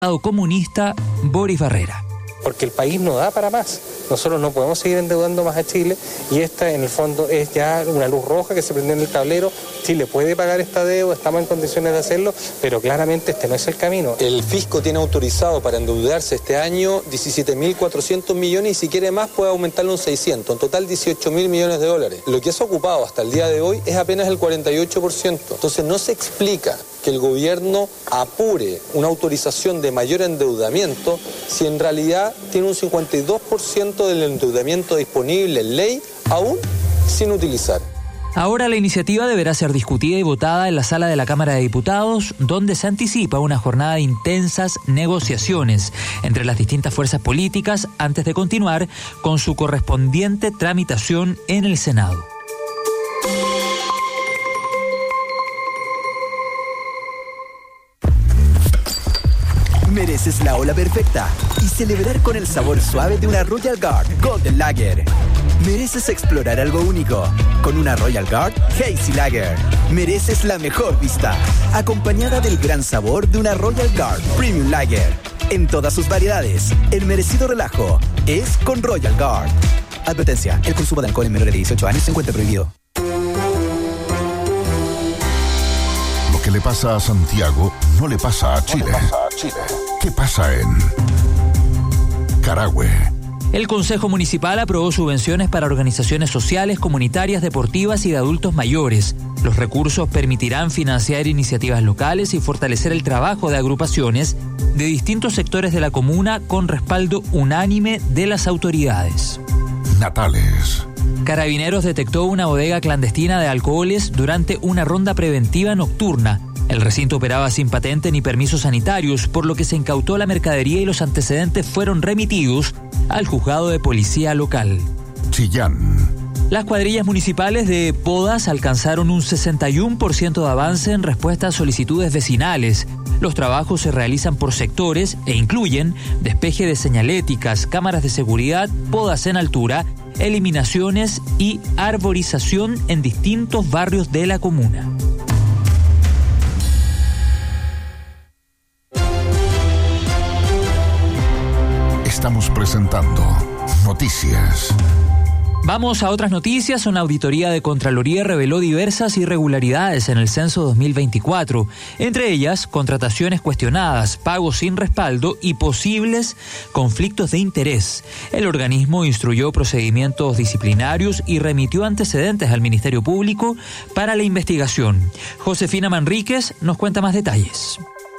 comunista Boris Barrera. Porque el país no da para más. Nosotros no podemos seguir endeudando más a Chile y esta en el fondo es ya una luz roja que se prendió en el tablero. Chile puede pagar esta deuda, estamos en condiciones de hacerlo, pero claramente este no es el camino. El fisco tiene autorizado para endeudarse este año 17.400 millones y si quiere más puede aumentarlo en 600, en total 18.000 millones de dólares. Lo que se ha ocupado hasta el día de hoy es apenas el 48%. Entonces no se explica que el gobierno apure una autorización de mayor endeudamiento si en realidad tiene un 52% del endeudamiento disponible en ley aún sin utilizar. Ahora la iniciativa deberá ser discutida y votada en la sala de la Cámara de Diputados, donde se anticipa una jornada de intensas negociaciones entre las distintas fuerzas políticas antes de continuar con su correspondiente tramitación en el Senado. Mereces la ola perfecta y celebrar con el sabor suave de una Royal Guard Golden Lager. Mereces explorar algo único con una Royal Guard Hazy Lager. Mereces la mejor vista, acompañada del gran sabor de una Royal Guard Premium Lager. En todas sus variedades, el merecido relajo es con Royal Guard. Advertencia, el consumo de alcohol en menores de 18 años se encuentra prohibido. Lo que le pasa a Santiago no le pasa a Chile. ¿Qué pasa en Carahue? El Consejo Municipal aprobó subvenciones para organizaciones sociales, comunitarias, deportivas y de adultos mayores. Los recursos permitirán financiar iniciativas locales y fortalecer el trabajo de agrupaciones de distintos sectores de la comuna con respaldo unánime de las autoridades. Natales. Carabineros detectó una bodega clandestina de alcoholes durante una ronda preventiva nocturna. El recinto operaba sin patente ni permisos sanitarios, por lo que se incautó la mercadería y los antecedentes fueron remitidos al juzgado de policía local. Chillán. Las cuadrillas municipales de Podas alcanzaron un 61% de avance en respuesta a solicitudes vecinales. Los trabajos se realizan por sectores e incluyen despeje de señaléticas, cámaras de seguridad, podas en altura, eliminaciones y arborización en distintos barrios de la comuna. Estamos presentando Noticias. Vamos a otras noticias. Una auditoría de Contraloría reveló diversas irregularidades en el censo 2024, entre ellas contrataciones cuestionadas, pagos sin respaldo y posibles conflictos de interés. El organismo instruyó procedimientos disciplinarios y remitió antecedentes al Ministerio Público para la investigación. Josefina Manríquez nos cuenta más detalles.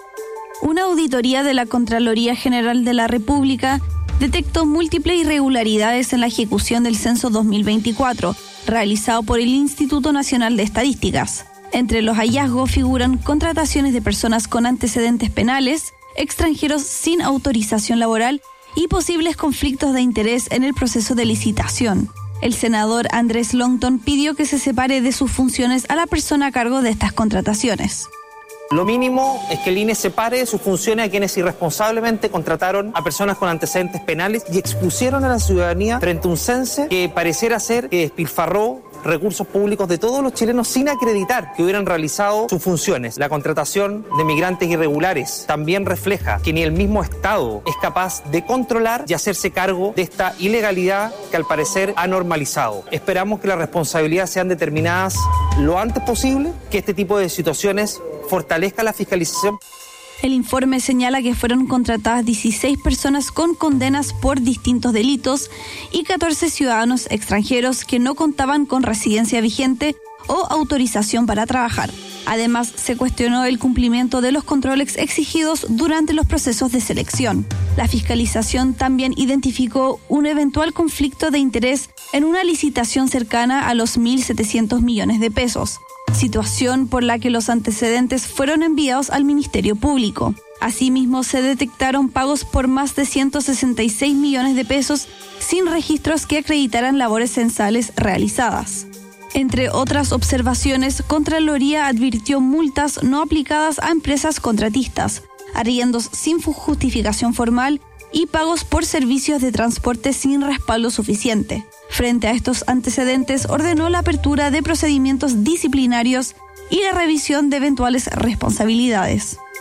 Una auditoría de la Contraloría General de la República detectó múltiples irregularidades en la ejecución del censo 2024, realizado por el Instituto Nacional de Estadísticas. Entre los hallazgos figuran contrataciones de personas con antecedentes penales, extranjeros sin autorización laboral y posibles conflictos de interés en el proceso de licitación. El senador Andrés Longton pidió que se separe de sus funciones a la persona a cargo de estas contrataciones. Lo mínimo es que el INE separe de sus funciones a quienes irresponsablemente contrataron a personas con antecedentes penales y expusieron a la ciudadanía frente a un censo que pareciera ser que despilfarró recursos públicos de todos los chilenos sin acreditar que hubieran realizado sus funciones. La contratación de migrantes irregulares también refleja que ni el mismo Estado es capaz de controlar y hacerse cargo de esta ilegalidad que al parecer ha normalizado. Esperamos que las responsabilidades sean determinadas lo antes posible, que este tipo de situaciones fortalezca la fiscalización. El informe señala que fueron contratadas 16 personas con condenas por distintos delitos y 14 ciudadanos extranjeros que no contaban con residencia vigente o autorización para trabajar. Además, se cuestionó el cumplimiento de los controles exigidos durante los procesos de selección. La fiscalización también identificó un eventual conflicto de interés en una licitación cercana a los 1.700 millones de pesos. Situación por la que los antecedentes fueron enviados al Ministerio Público. Asimismo, se detectaron pagos por más de 166 millones de pesos sin registros que acreditaran labores censales realizadas. Entre otras observaciones, Contraloría advirtió multas no aplicadas a empresas contratistas, arriendos sin justificación formal y pagos por servicios de transporte sin respaldo suficiente. Frente a estos antecedentes, ordenó la apertura de procedimientos disciplinarios y la revisión de eventuales responsabilidades.